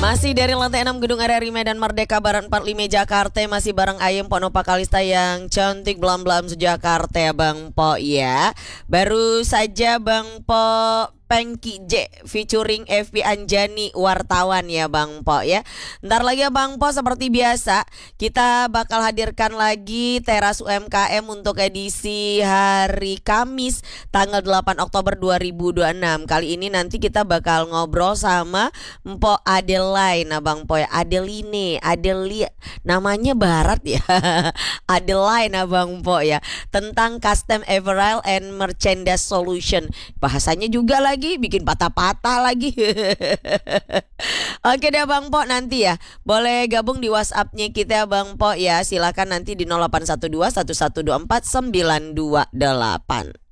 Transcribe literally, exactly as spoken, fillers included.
Masih dari lantai enam Gedung R R I Medan Merdeka Barat empat puluh lima Jakarta. Masih bareng Ayem Ponopa Kalista yang cantik belam-belam sejakarta ya Bang Po ya. Baru saja Bang Po Pengki J featuring F P Anjani wartawan ya Bang Po ya. Ntar lagi ya Bang Po, seperti biasa kita bakal hadirkan lagi Teras U M K M untuk edisi hari Kamis tanggal delapan Oktober dua ribu dua puluh enam. Kali ini nanti kita bakal ngobrol sama Mpok Adeline. Nah Bang Po ya, Adeline, Adeli namanya barat ya. Adeline nah Bang Po ya, tentang custom apparel and merchandise solution. Bahasanya juga lagi bikin patah-patah lagi. Oke deh Bang Po, nanti ya boleh gabung di WhatsApp-nya kita Bang Po ya. Silakan nanti di nol delapan satu dua satu satu dua empat sembilan dua delapan.